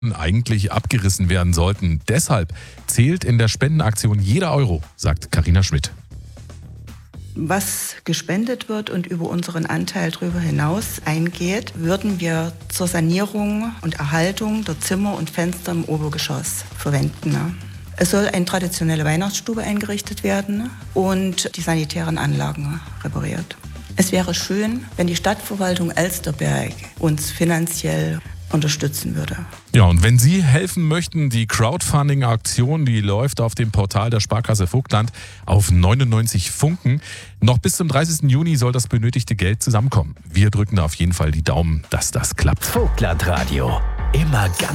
eigentlich abgerissen werden sollten. Deshalb zählt in der Spendenaktion jeder Euro, sagt Carina Schmidt. Was gespendet wird und über unseren Anteil darüber hinaus eingeht, würden wir zur Sanierung und Erhaltung der Zimmer und Fenster im Obergeschoss verwenden. Es soll eine traditionelle Weihnachtsstube eingerichtet werden und die sanitären Anlagen repariert. Es wäre schön, wenn die Stadtverwaltung Elsterberg uns finanziell unterstützen würde. Ja, und wenn Sie helfen möchten, die Crowdfunding-Aktion, die läuft auf dem Portal der Sparkasse Vogtland auf 99 Funken. Noch bis zum 30. Juni soll das benötigte Geld zusammenkommen. Wir drücken da auf jeden Fall die Daumen, dass das klappt. Vogtland Radio. Immer ganz